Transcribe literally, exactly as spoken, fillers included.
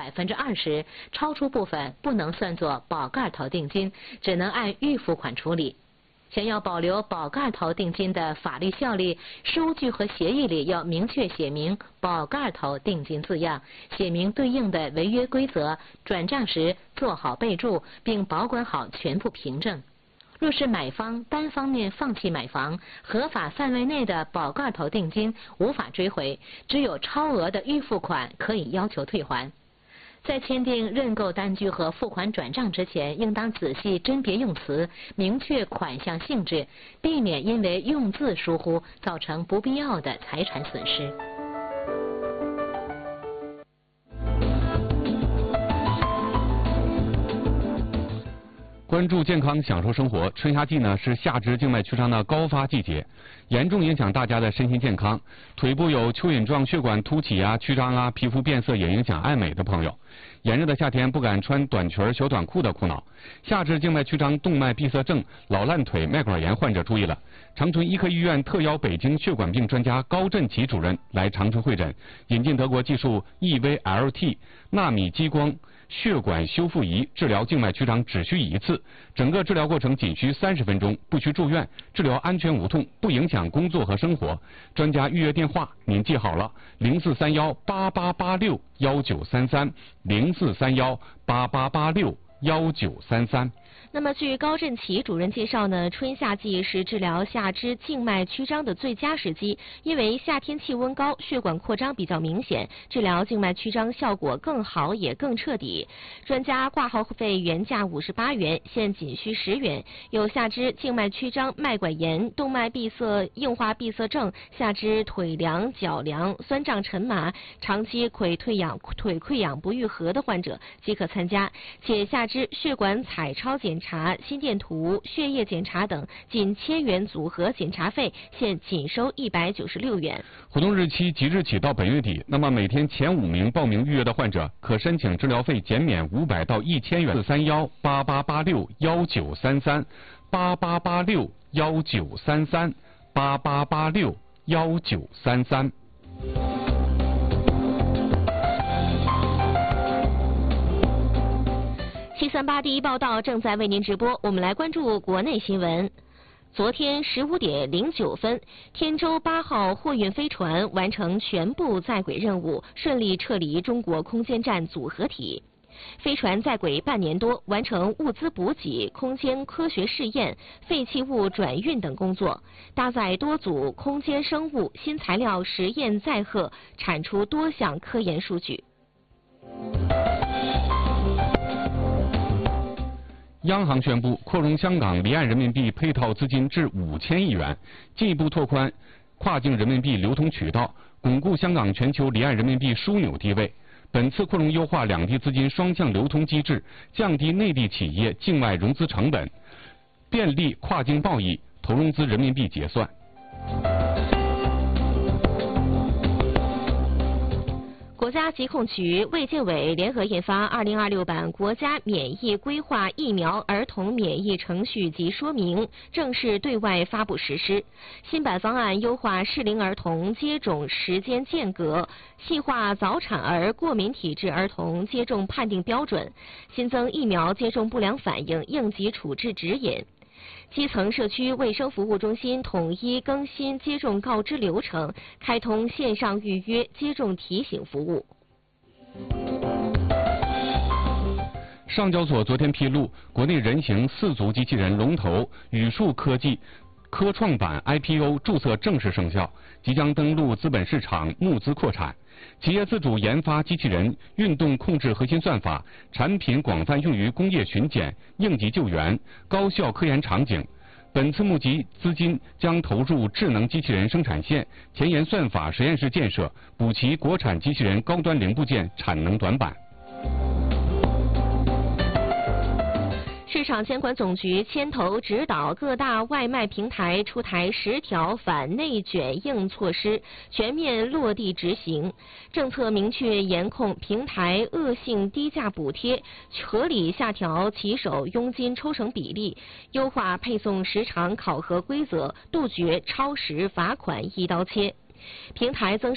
百分之二十，超出部分不能算作保盖头定金，只能按预付款处理。想要保留保盖头定金的法律效力，收据和协议里要明确写明保盖头定金字样，写明对应的违约规则，转账时做好备注，并保管好全部凭证。若是买方单方面放弃买房，合法范围内的保盖头定金无法追回，只有超额的预付款可以要求退还。在签订认购单据和付款转账之前，应当仔细甄别用词，明确款项性质，避免因为用字疏忽造成不必要的财产损失。 关注健康，享受生活。春夏季呢是下肢静脉曲张的高发季节，严重影响大家的身心健康。腿部有蚯蚓状血管凸起啊、曲张啊，皮肤变色也影响爱美的朋友。炎热的夏天不敢穿短裙、小短裤的苦恼。下肢静脉曲张、动脉闭塞症、老烂腿、脉管炎患者注意了！长春医科医院特邀北京血管病专家高振奇主任来长春会诊，引进德国技术 E V L T 纳米激光血管修复仪治疗静脉曲张只需一次，整个治疗过程仅需三十分钟，不需住院，治疗安全无痛，不影响工作和生活。专家预约电话您记好了：零四三幺八八八六幺九三三，零四三幺八八八六幺九三三。 那么，据高振奇主任介绍呢，春夏季是治疗下肢静脉曲张的最佳时机，因为夏天气温高，血管扩张比较明显，治疗静脉曲张效果更好也更彻底。专家挂号费原价五十八元，现仅需十元。有下肢静脉曲张、脉管炎、动脉闭塞、硬化闭塞症、下肢腿凉、脚凉、酸胀沉麻、长期腿退氧、腿溃疡不愈合的患者即可参加，且下肢血管彩超检查、心电图、血液检查等近千元组合检查费，现仅收一百九十六元。 活动日期即日起到本月底，那么每天前五名报名预约的患者可申请治疗费减免五百到一千元。四三幺八八八六幺九三三，八八八六幺九三三，八八八六幺九三三。 七三八第一报道正在为您直播，我们来关注国内新闻。昨天十五点零九分，天舟八号货运飞船完成全部在轨任务，顺利撤离中国空间站组合体。飞船在轨半年多，完成物资补给、空间科学试验、废弃物转运等工作，搭载多组空间生物新材料实验载荷，产出多项科研数据。 央行宣布扩容香港离岸人民币配套资金至五千亿元，进一步拓宽跨境人民币流通渠道，巩固香港全球离岸人民币枢纽地位。本次扩容优化两地资金双向流通机制，降低内地企业境外融资成本，便利跨境贸易，投融资人民币结算。 国家疾控局、卫健委联合印发二零二六版国家免疫规划疫苗儿童免疫程序及说明，正式对外发布实施。新版方案优化适龄儿童接种时间间隔，细化早产儿、过敏体质儿童接种判定标准，新增疫苗接种不良反应应急处置指引。基层社区卫生服务中心统一更新接种告知流程，开通线上预约接种提醒服务。 上交所昨天披露，国内人形四足机器人龙头宇树科技科创板 I P O 注册正式生效，即将登陆资本市场募资扩产。企业自主研发机器人运动控制核心算法，产品广泛用于工业巡检、应急救援、高校科研场景。本次募集资金将投入智能机器人生产线、前沿算法实验室建设，补齐国产机器人高端零部件产能短板。 市场监管总局牵头指导各大外卖平台出台十条反内卷硬措施，全面落地执行。政策明确严控平台恶性低价补贴，合理下调骑手佣金抽成比例，优化配送时长考核规则，杜绝超时罚款一刀切。平台增设